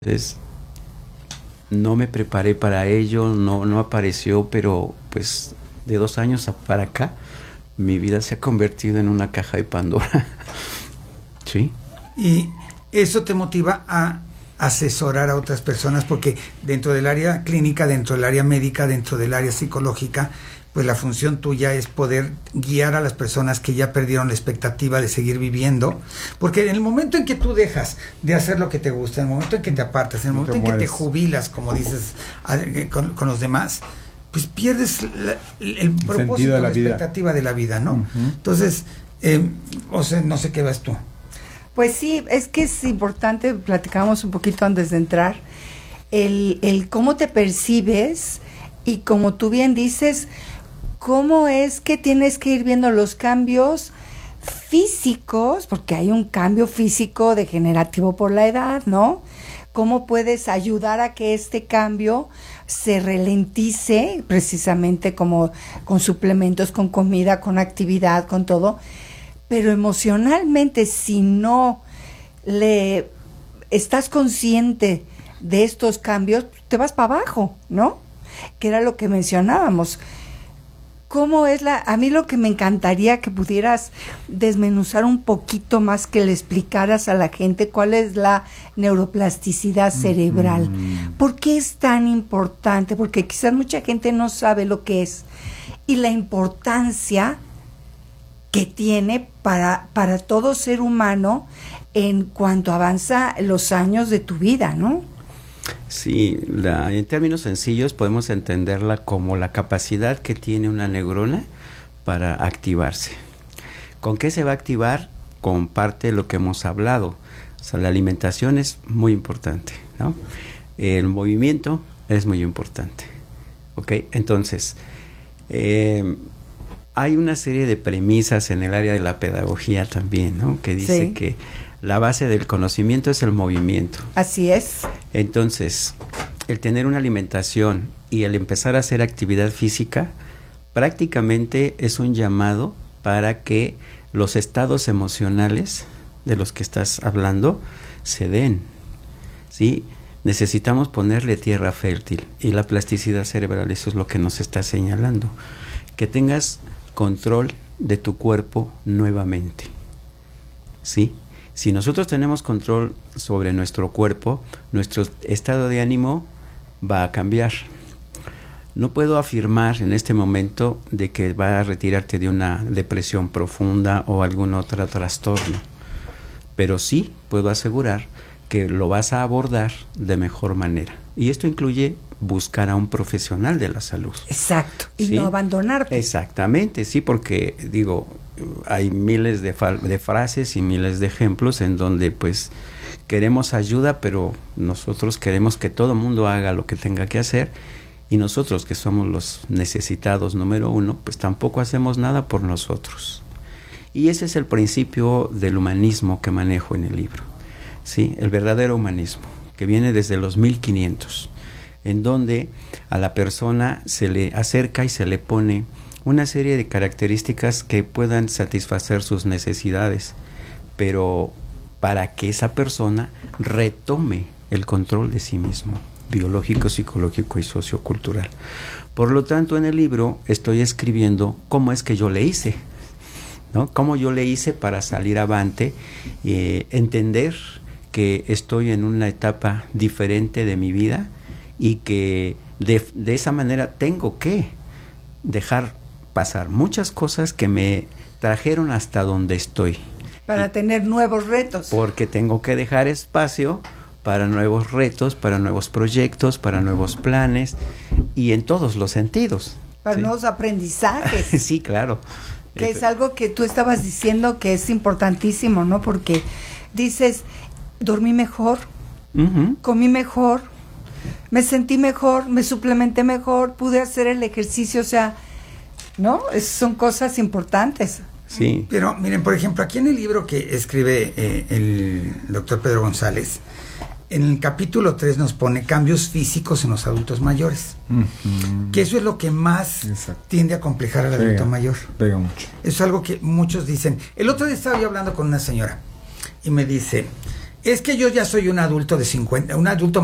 Entonces, no me preparé para ello, no apareció, pero pues de 2 años para acá, mi vida se ha convertido en una caja de Pandora. ¿Sí? Y eso te motiva a asesorar a otras personas, porque dentro del área clínica, dentro del área médica, dentro del área psicológica, pues la función tuya es poder guiar a las personas que ya perdieron la expectativa de seguir viviendo, porque en el momento en que tú dejas de hacer lo que te gusta, en el momento en que te apartas, en el momento en que te jubilas, como dices, con los demás, pues pierdes el propósito, la expectativa de la vida, ¿no? Uh-huh. Entonces, o sea, no sé qué ves tú. Pues sí, es que es importante, platicamos un poquito antes de entrar, el cómo te percibes y como tú bien dices, cómo es que tienes que ir viendo los cambios físicos, porque hay un cambio físico degenerativo por la edad, ¿no? ¿Cómo puedes ayudar a que este cambio se ralentice, precisamente como con suplementos, con comida, con actividad, con todo? Pero emocionalmente, si no le estás consciente de estos cambios, te vas para abajo, ¿no? Que era lo que mencionábamos. ¿Cómo es a mí lo que me encantaría que pudieras desmenuzar un poquito más, que le explicaras a la gente cuál es la neuroplasticidad cerebral? ¿Por qué es tan importante? Porque quizás mucha gente no sabe lo que es y la importancia que tiene para todo ser humano en cuanto avanza los años de tu vida, ¿no? Sí, en términos sencillos podemos entenderla como la capacidad que tiene una neurona para activarse. ¿Con qué se va a activar? Con parte de lo que hemos hablado. O sea, la alimentación es muy importante, ¿no? El movimiento es muy importante, ¿ok? Entonces, hay una serie de premisas en el área de la pedagogía también, ¿no? Que dice sí, que la base del conocimiento es el movimiento. Así es. Entonces, el tener una alimentación y el empezar a hacer actividad física prácticamente es un llamado para que los estados emocionales de los que estás hablando se den, ¿sí? Necesitamos ponerle tierra fértil y la plasticidad cerebral, eso es lo que nos está señalando. Que tengas control de tu cuerpo nuevamente, ¿sí? Si nosotros tenemos control sobre nuestro cuerpo, nuestro estado de ánimo va a cambiar. No puedo afirmar en este momento de que va a retirarte de una depresión profunda o algún otro trastorno, pero sí puedo asegurar que lo vas a abordar de mejor manera. Y esto incluye buscar a un profesional de la salud. Exacto, y ¿sí? No abandonarte. Exactamente, sí, porque digo, hay miles de frases y miles de ejemplos en donde pues queremos ayuda, pero nosotros queremos que todo el mundo haga lo que tenga que hacer, y nosotros que somos los necesitados número uno, pues tampoco hacemos nada por nosotros. Y ese es el principio del humanismo que manejo en el libro, ¿sí? El verdadero humanismo, que viene desde los 1500, en donde a la persona se le acerca y se le pone una serie de características que puedan satisfacer sus necesidades, pero para que esa persona retome el control de sí mismo, biológico, psicológico y sociocultural. Por lo tanto, en el libro estoy escribiendo cómo es que yo le hice, ¿no? Cómo yo le hice para salir avante, entender que estoy en una etapa diferente de mi vida y que de esa manera tengo que dejar pasar muchas cosas que me trajeron hasta donde estoy. Para tener nuevos retos. Porque tengo que dejar espacio para nuevos retos, para nuevos proyectos, para nuevos planes, y en todos los sentidos. Para ¿sí? nuevos aprendizajes. Sí, claro. Que es algo que tú estabas diciendo que es importantísimo, ¿no? Porque dices, dormí mejor, comí mejor, me sentí mejor, me suplementé mejor, pude hacer el ejercicio, o sea, ¿no? Son cosas importantes. Sí. Pero miren, por ejemplo, aquí en el libro que escribe el doctor Pedro González, en el capítulo 3 nos pone cambios físicos en los adultos mayores. Que eso es lo que más tiende a complejar al adulto mayor. Pega mucho. Eso es algo que muchos dicen. El otro día estaba yo hablando con una señora y me dice, es que yo ya soy un adulto de 50, un adulto